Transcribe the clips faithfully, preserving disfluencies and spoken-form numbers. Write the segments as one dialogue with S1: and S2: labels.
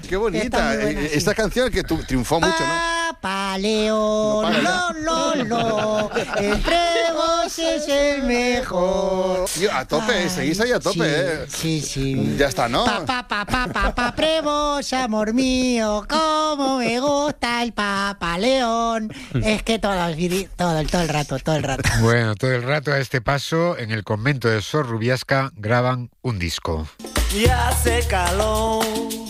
S1: qué bonita. Buena, Esta sí. canción que tu, triunfó mucho, ¿no?
S2: Papá León, no, lo, lo, lo, entre vos es el mejor.
S1: Yo, a tope, Ay, seguís ahí a tope,
S2: sí,
S1: ¿eh?
S2: Sí, sí.
S1: Ya está, ¿no?
S2: Papá, papá, papá, prevos, amor mío, cómo me gusta el Papá León. Es que todo, todo, todo el rato, todo el rato.
S3: Bueno, todo el rato a este paso, en el convento de Sor Rubiasca graban un disco.
S4: Ya hace calor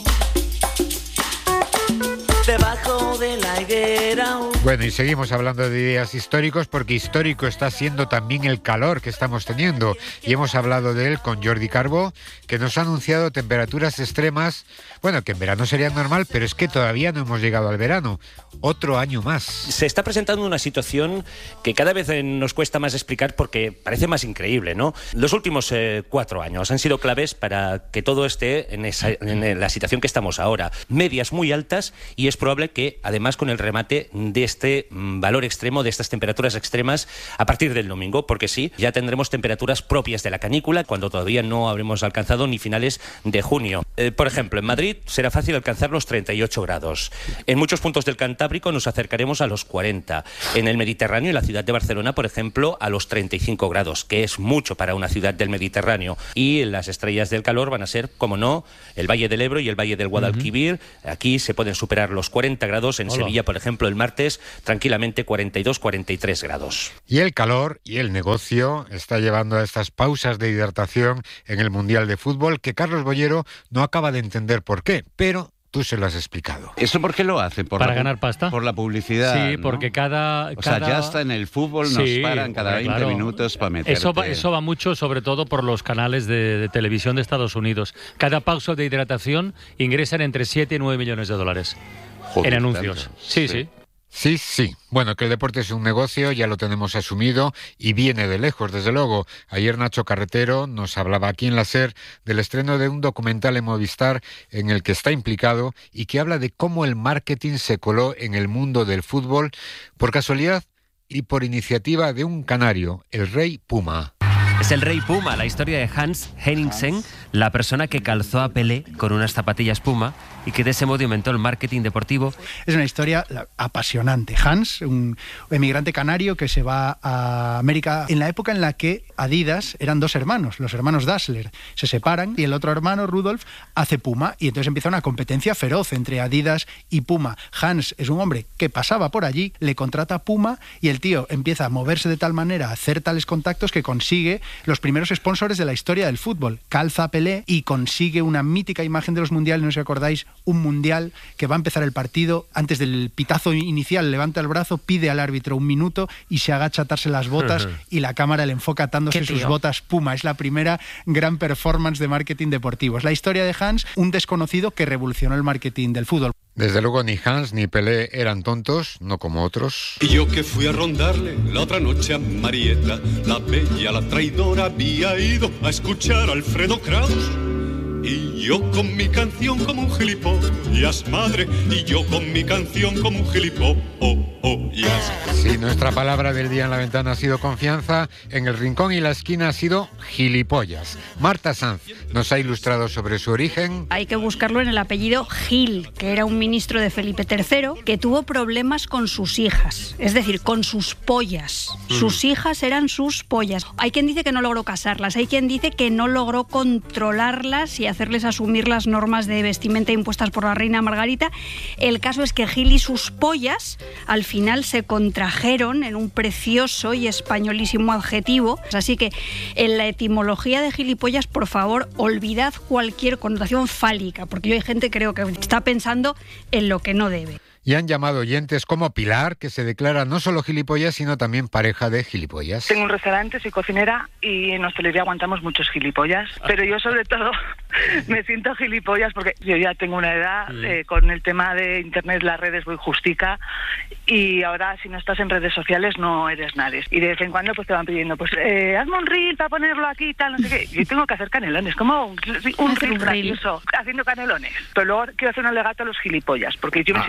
S4: debajo de la higuera.
S3: Bueno, y seguimos hablando de días históricos porque histórico está siendo también el calor que estamos teniendo. Y hemos hablado de él con Jordi Carbó, que nos ha anunciado temperaturas extremas. Bueno, que en verano sería normal, pero es que todavía no hemos llegado al verano. Otro año más.
S5: Se está presentando una situación que cada vez nos cuesta más explicar porque parece más increíble, ¿no? Los últimos eh, cuatro años han sido claves para que todo esté en, esa, en la situación que estamos ahora. Medias muy altas y es probable que, además, con el remate de este mm, valor extremo, de estas temperaturas extremas, a partir del domingo, porque sí, ya tendremos temperaturas propias de la canícula cuando todavía no habremos alcanzado ni finales de junio. Eh, por ejemplo, en Madrid será fácil alcanzar los treinta y ocho grados. En muchos puntos del Cantábrico nos acercaremos a los cuarenta. En el Mediterráneo, en la ciudad de Barcelona, por ejemplo, a los treinta y cinco grados, que es mucho para una ciudad del Mediterráneo. Y las estrellas del calor van a ser, como no, el Valle del Ebro y el Valle del Guadalquivir. Uh-huh. Aquí se pueden superar los cuarenta grados. En Hola. Sevilla, por ejemplo, el martes, tranquilamente cuarenta y dos, cuarenta y tres grados.
S3: Y el calor y el negocio está llevando a estas pausas de hidratación en el Mundial de Fútbol que Carlos Bollero no acaba de entender por qué, pero tú se lo has explicado.
S6: ¿Eso por qué lo hace? ¿Por
S7: Para
S6: la,
S7: ganar pasta?
S6: Por la publicidad,
S7: Sí,
S6: ¿no?
S7: porque cada...
S6: O
S7: cada...
S6: sea, ya está en el fútbol, nos
S7: sí,
S6: paran cada veinte
S7: claro.
S6: minutos para meterte.
S7: Eso va, eso va mucho, sobre todo por los canales de, de televisión de Estados Unidos. Cada pausa de hidratación ingresan entre siete y nueve millones de dólares.
S6: Joder,
S7: en anuncios.
S6: Tanto.
S7: Sí,
S6: sí.
S7: sí.
S3: Sí, sí. Bueno, que el deporte es un negocio, ya lo tenemos asumido y viene de lejos, desde luego. Ayer Nacho Carretero nos hablaba aquí en la SER del estreno de un documental en Movistar en el que está implicado y que habla de cómo el marketing se coló en el mundo del fútbol por casualidad y por iniciativa de un canario, el Rey Puma.
S8: Es el Rey Puma, la historia de Hans Henningsen, la persona que calzó a Pelé con unas zapatillas Puma y que de ese modo inventó el marketing deportivo.
S9: Es una historia apasionante. Hans, un emigrante canario que se va a América en la época en la que Adidas eran dos hermanos, los hermanos Dassler. Se separan y el otro hermano, Rudolf, hace Puma y entonces empieza una competencia feroz entre Adidas y Puma. Hans es un hombre que pasaba por allí, le contrata a Puma y el tío empieza a moverse de tal manera, a hacer tales contactos que consigue los primeros sponsors de la historia del fútbol. Calza a Pelé y consigue una mítica imagen de los mundiales, no sé si acordáis, un mundial que va a empezar el partido, antes del pitazo inicial levanta el brazo, pide al árbitro un minuto y se agacha a atarse las botas uh-huh. y la cámara le enfoca atándose sus botas Puma. Es la primera gran performance de marketing deportivo. Es la historia de Hans, un desconocido que revolucionó el marketing del fútbol.
S3: Desde luego ni Hans ni Pelé eran tontos, no como otros.
S10: Y yo que fui a rondarle la otra noche a Marieta, la bella, la traidora, había ido a escuchar a Alfredo Kraus. Y yo con mi canción como un gilipollas, madre, y yo con mi canción como un gilipollas.
S3: Sí, nuestra palabra del día en la ventana ha sido confianza, en el rincón y la esquina ha sido gilipollas. Marta Sanz nos ha ilustrado sobre su origen.
S11: Hay que buscarlo en el apellido Gil, que era un ministro de Felipe tercero que tuvo problemas con sus hijas, es decir, con sus pollas. Mm. Sus hijas eran sus pollas. Hay quien dice que no logró casarlas, hay quien dice que no logró controlarlas y hacerles asumir las normas de vestimenta impuestas por la reina Margarita. El caso es que Gil y sus pollas al final se contrajeron en un precioso y españolísimo adjetivo. Así que en la etimología de gilipollas, por favor, olvidad cualquier connotación fálica, porque yo hay gente creo que está pensando en lo que no debe.
S3: Y han llamado oyentes como Pilar, que se declara no solo gilipollas, sino también pareja de gilipollas.
S12: Tengo un restaurante, soy cocinera y en hostelería aguantamos muchos gilipollas, pero yo sobre todo me siento gilipollas porque yo ya tengo una edad, sí. eh, con el tema de internet, las redes voy justica y ahora si no estás en redes sociales no eres nadie. Y de vez en cuando pues te van pidiendo, pues eh, hazme un reel para ponerlo aquí y tal, no sé qué. Yo tengo que hacer canelones, como un, un reel gracioso, haciendo canelones. Pero luego quiero hacer un alegato a los gilipollas, porque yo me ah. siento muy gilipollas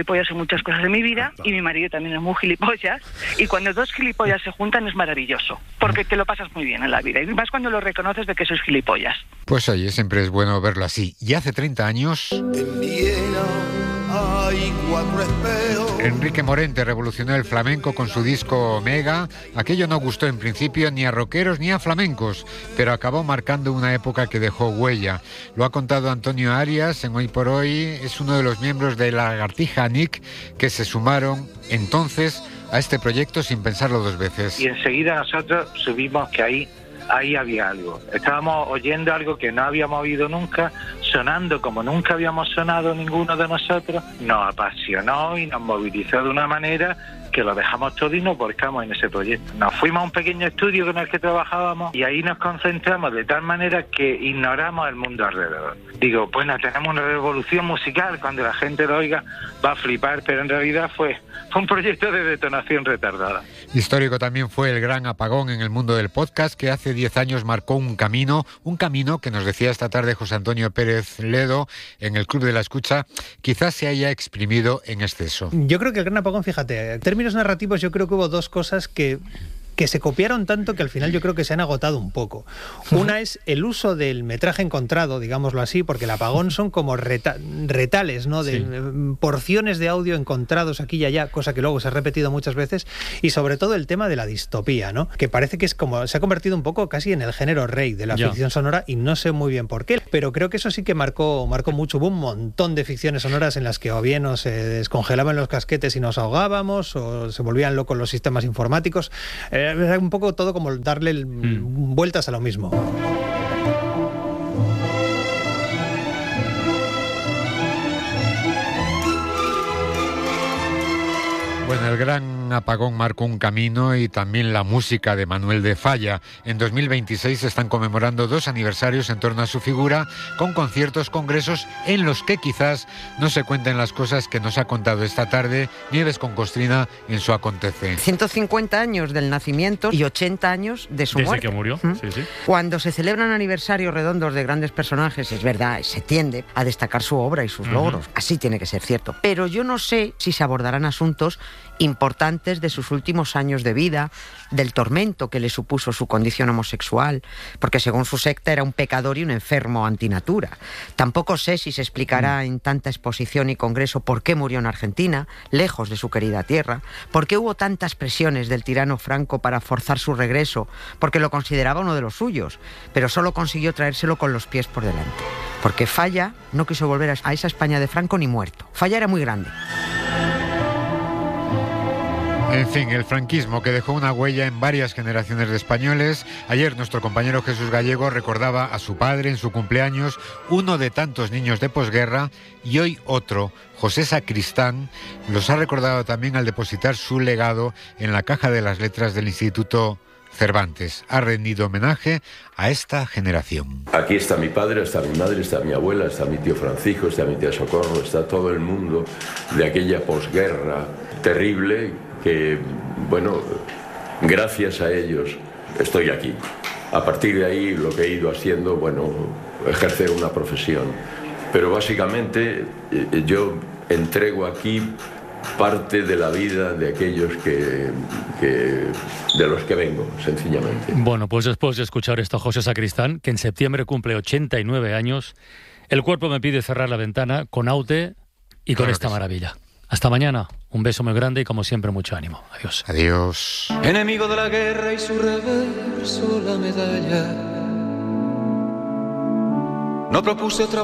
S12: gilipollas en muchas cosas de mi vida y mi marido también es muy gilipollas. Y cuando dos gilipollas se juntan es maravilloso, porque te lo pasas muy bien en la vida. Y más cuando lo reconoces de que sois gilipollas.
S3: Pues oye, siempre es bueno verlo así. Y hace treinta años...
S13: En Viena hay cuatro espejos.
S3: Enrique Morente revolucionó el flamenco con su disco Omega. Aquello no gustó en principio ni a rockeros ni a flamencos, pero acabó marcando una época que dejó huella. Lo ha contado Antonio Arias en Hoy por Hoy. Es uno de los miembros de la Lagartija Nick que se sumaron entonces a este proyecto sin pensarlo dos veces.
S14: Y enseguida nosotros subimos que ahí ahí había algo. Estábamos oyendo algo que no habíamos oído nunca, sonando como nunca habíamos sonado ninguno de nosotros. Nos apasionó y nos movilizó de una manera que lo dejamos todo y nos volcamos en ese proyecto. Nos fuimos a un pequeño estudio con el que trabajábamos y ahí nos concentramos de tal manera que ignoramos el mundo alrededor. Digo, bueno, tenemos una revolución musical, cuando la gente lo oiga va a flipar, pero en realidad fue, fue un proyecto de detonación retardada.
S3: Histórico también fue el gran apagón en el mundo del podcast que hace diez años marcó un camino, un camino que nos decía esta tarde José Antonio Pérez Ledo en el Club de la Escucha, quizás se haya exprimido en exceso.
S15: Yo creo que el gran apagón, fíjate, en términos narrativos yo creo que hubo dos cosas que... que se copiaron tanto que al final yo creo que se han agotado un poco. Una es el uso del metraje encontrado, digámoslo así, porque el apagón son como reta retales, ¿no? De sí. porciones de audio encontrados aquí y allá, cosa que luego se ha repetido muchas veces, y sobre todo el tema de la distopía, ¿no? Que parece que es como se ha convertido un poco casi en el género rey de la ya. ficción sonora y no sé muy bien por qué, pero creo que eso sí que marcó, marcó mucho. Hubo un montón de ficciones sonoras en las que o bien nos se descongelaban los casquetes y nos ahogábamos, o se volvían locos los sistemas informáticos. Eh, Era un poco todo como darle mm. vueltas a lo mismo.
S3: Bueno, el gran apagón marcó un camino y también la música de Manuel de Falla. En dos mil veintiséis se están conmemorando dos aniversarios en torno a su figura, con conciertos, congresos en los que quizás no se cuenten las cosas que nos ha contado esta tarde Nieves con Costrina en su Acontece.
S16: ciento cincuenta años del nacimiento y ochenta años de su
S7: Desde
S16: muerte.
S7: que murió,
S16: ¿Mm?
S7: sí, sí.
S16: Cuando se celebran aniversarios redondos de grandes personajes, es verdad, se tiende a destacar su obra y sus uh-huh. logros. Así tiene que ser cierto. Pero yo no sé si se abordarán asuntos importantes de sus últimos años de vida, del tormento que le supuso su condición homosexual, porque según su secta era un pecador y un enfermo antinatura. Tampoco sé si se explicará en tanta exposición y congreso por qué murió en Argentina, lejos de su querida tierra, por qué hubo tantas presiones del tirano Franco para forzar su regreso, porque lo consideraba uno de los suyos, pero solo consiguió traérselo con los pies por delante. Porque Falla no quiso volver a esa España de Franco ni muerto. Falla era muy grande.
S3: En fin, el franquismo que dejó una huella en varias generaciones de españoles. Ayer nuestro compañero Jesús Gallego recordaba a su padre en su cumpleaños, uno de tantos niños de posguerra, y hoy otro, José Sacristán, los ha recordado también al depositar su legado en la caja de las letras del Instituto Cervantes. Ha rendido homenaje a esta generación.
S17: Aquí está mi padre, está mi madre, está mi abuela, está mi tío Francisco, está mi tía Socorro, está todo el mundo de aquella posguerra terrible que, bueno, gracias a ellos estoy aquí. A partir de ahí lo que he ido haciendo, bueno, ejercer una profesión. Pero básicamente yo entrego aquí parte de la vida de aquellos que, que de los que vengo, sencillamente.
S7: Bueno, pues después de escuchar esto a José Sacristán, que en septiembre cumple ochenta y nueve años, el cuerpo me pide cerrar la ventana con Aute y con claro esta maravilla. Hasta mañana, un beso muy grande y como siempre mucho ánimo. Adiós.
S3: Adiós.
S13: Enemigo de la guerra y su reverso la medalla. No propuse otra